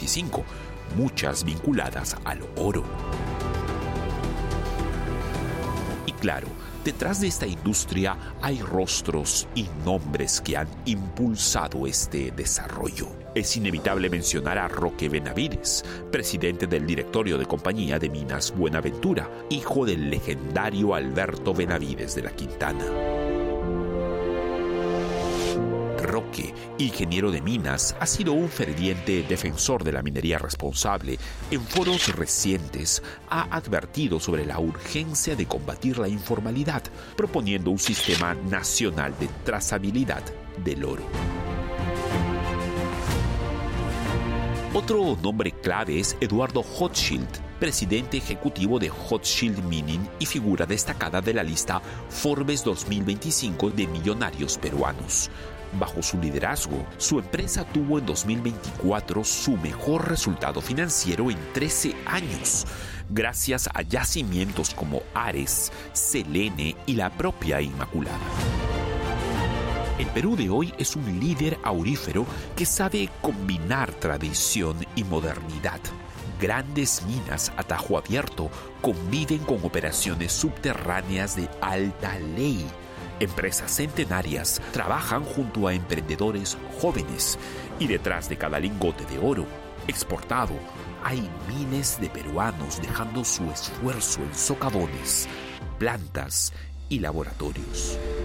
2025, muchas vinculadas al oro. Y claro, detrás de esta industria hay rostros y nombres que han impulsado este desarrollo. Es inevitable mencionar a Roque Benavides, presidente del directorio de Compañía de Minas Buenaventura, hijo del legendario Alberto Benavides de la Quintana. Roque, ingeniero de minas, ha sido un ferviente defensor de la minería responsable. En foros recientes ha advertido sobre la urgencia de combatir la informalidad, proponiendo un sistema nacional de trazabilidad del oro. Otro nombre clave es Eduardo Hochschild, presidente ejecutivo de Hochschild Mining y figura destacada de la lista Forbes 2025 de millonarios peruanos. Bajo su liderazgo, su empresa tuvo en 2024 su mejor resultado financiero en 13 años, gracias a yacimientos como Ares, Selene y la propia Inmaculada. El Perú de hoy es un líder aurífero que sabe combinar tradición y modernidad. Grandes minas a tajo abierto conviven con operaciones subterráneas de alta ley. Empresas centenarias trabajan junto a emprendedores jóvenes y detrás de cada lingote de oro exportado hay miles de peruanos dejando su esfuerzo en socavones, plantas y laboratorios.